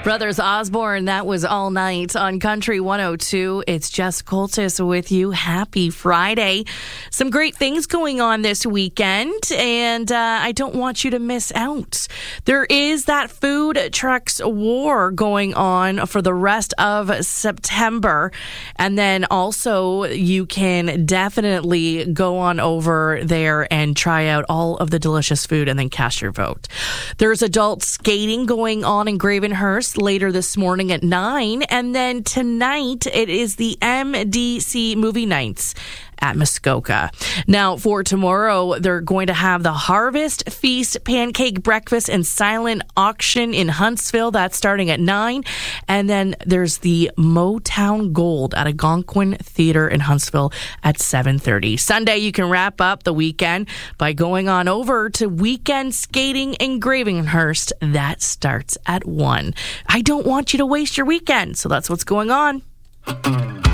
Brothers Osborne, that was All Night on Country 102. It's Jess Coltis with you. Happy Friday. Some great things going on this weekend, and I don't want you to miss out. There is that food trucks war going on for the rest of September, and then also you can definitely go on over there and try out all of the delicious food and then cast your vote. There's adult skating going on in Gravenhurst later this morning at 9, and then tonight it is the MDC movie nights at Muskoka. Now, for tomorrow, they're going to have the Harvest Feast Pancake Breakfast and Silent Auction in Huntsville. That's starting at 9. And then there's the Motown Gold at Algonquin Theater in Huntsville at 7:30. Sunday, you can wrap up the weekend by going on over to Weekend Skating in Gravenhurst. That starts at 1. I don't want you to waste your weekend, so that's what's going on.